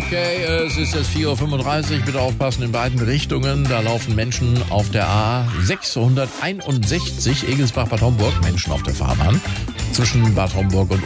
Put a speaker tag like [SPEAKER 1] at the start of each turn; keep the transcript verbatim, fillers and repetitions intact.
[SPEAKER 1] Okay, es ist jetzt vier Uhr fünfunddreißig. Bitte aufpassen in beiden Richtungen. Da laufen Menschen auf der A sechshunderteinundsechzig Egelsbach-Bad Homburg. Menschen auf der Fahrbahn zwischen Bad Homburg und